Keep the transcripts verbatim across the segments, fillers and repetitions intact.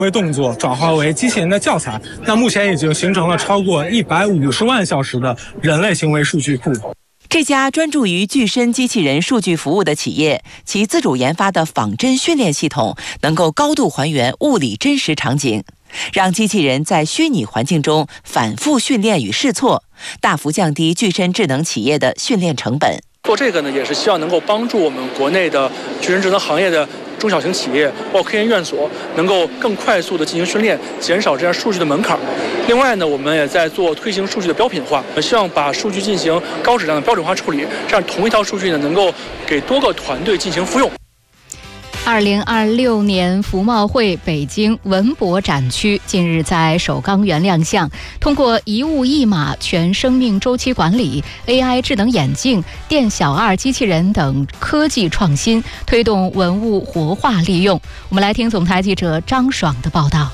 为动作转化为机器人的教材。那目前已经形成了超过一百五十万小时的人类行为数据库。 这家专注于具身机器人数据服务的企业，其自主研发的仿真训练系统能够高度还原物理真实场景，让机器人在虚拟环境中反复训练与试错，大幅降低具身智能企业的训练成本。 做这个呢，也是希望能够帮助我们国内的具身智能行业的中小型企业，包括科研院所，能够更快速的进行训练，减少这样数据的门槛。另外呢，我们也在做推行数据的标品化，希望把数据进行高质量的标准化处理，这样同一套数据呢，能够给多个团队进行复用。 二零二六年服贸会北京文博展区近日在首钢园亮相，通过一物一码全生命周期管理、A I 智能眼镜、电小二机器人等科技创新，推动文物活化利用。我们来听总台记者张爽的报道。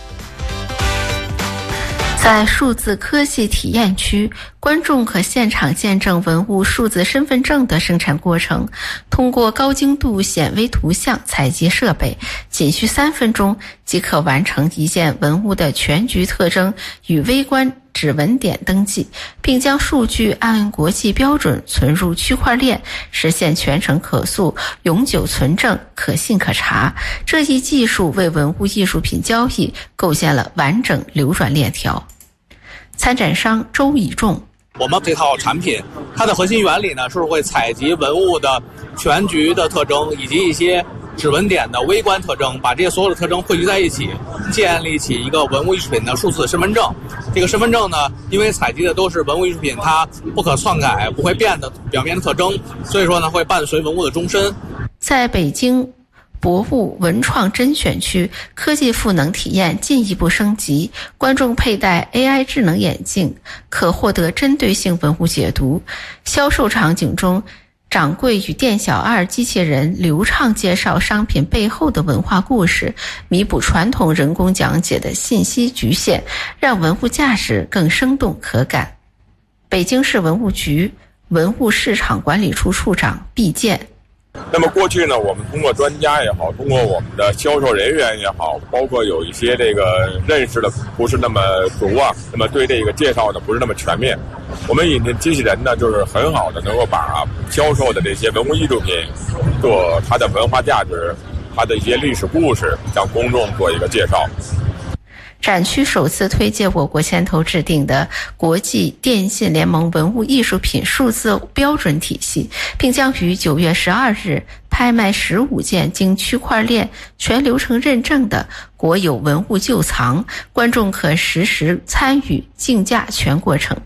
在数字科技体验区，观众可现场见证文物数字身份证的生产过程。通过高精度显微图像采集设备，仅需三分钟即可完成一件文物的全局特征与微观指纹点登记，并将数据按国际标准存入区块链，实现全程可溯、永久存证、可信可查。这一技术为文物艺术品交易构建了完整流转链条。参展商周以仲， 我们这套产品它的核心原理呢，是会采集文物的全局的特征以及一些指纹点的微观特征，把这些所有的特征汇聚在一起，建立起一个文物艺术品的数字身份证。这个身份证呢，因为采集的都是文物艺术品它不可篡改、不会变的表面的特征，所以说呢，会伴随文物的终身。 在北京博物文创甄选区，科技赋能体验进一步升级，观众佩戴 A I 智能眼镜，可获得针对性文物解读。销售场景中，掌柜与店小二机器人流畅介绍商品背后的文化故事，弥补传统人工讲解的信息局限，让文物价值更生动可感。北京市文物局文物市场管理处处长毕健， 那么过去呢，我们通过专家也好，通过我们的销售人员也好，包括有一些这个认识的不是那么足啊，那么对这个介绍呢不是那么全面。我们引进机器人呢，就是很好的能够把销售的这些文物艺术品做它的文化价值、它的一些历史故事，向公众做一个介绍。 展区首次推介我国牵头制定的国际电信联盟文物艺术品数字标准体系，并将于九月十二日拍卖十五件经区块链全流程认证的国有文物旧藏，观众可实时参与竞价全过程。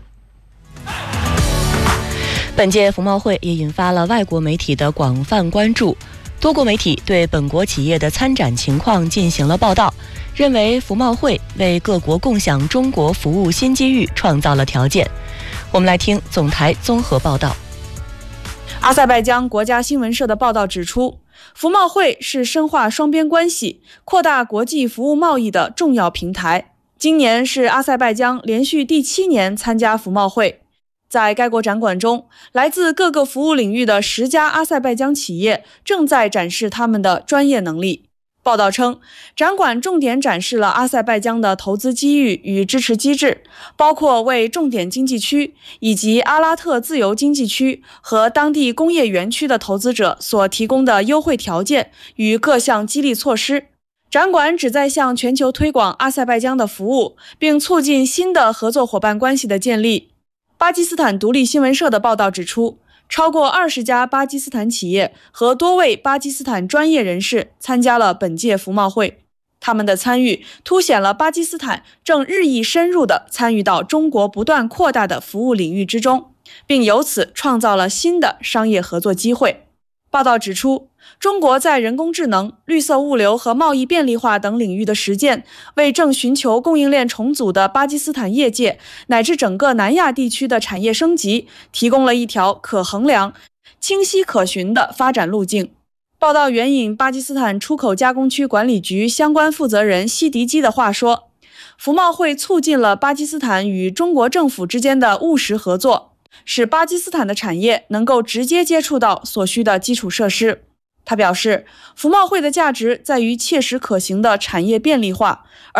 本届服贸会也引发了外国媒体的广泛关注，多国媒体对本国企业的参展情况进行了报道，认为服贸会为各国共享中国服务新机遇创造了条件。我们来听总台综合报道。 阿塞拜疆国家新闻社的报道指出，服贸会是深化双边关系、扩大国际服务贸易的重要平台。今年是阿塞拜疆连续第七年参加服贸会。在该国展馆中，来自各个服务领域的十家阿塞拜疆企业正在展示他们的专业能力。报道称，展馆重点展示了阿塞拜疆的投资机遇与支持机制，包括为重点经济区以及阿拉特自由经济区和当地工业园区的投资者所提供的优惠条件与各项激励措施。展馆旨在向全球推广阿塞拜疆的服务，并促进新的合作伙伴关系的建立。巴基斯坦独立新闻社的报道指出，超过二十家巴基斯坦企业和多位巴基斯坦专业人士参加了本届服贸会。他们的参与凸显了巴基斯坦正日益深入地参与到中国不断扩大的服务领域之中，并由此创造了新的商业合作机会。报道指出，中国在人工智能、绿色物流和贸易便利化等领域的实践，为正寻求供应链重组的巴基斯坦业界乃至整个南亚地区的产业升级提供了一条可衡量、清晰可循的发展路径。报道援引巴基斯坦出口加工区管理局相关负责人西迪基的话说，服贸会促进了巴基斯坦与中国政府之间的务实合作，使巴基斯坦的产业能够直接接触到所需的基础设施。他表示，服贸会的价值在于切实可行的产业便利化，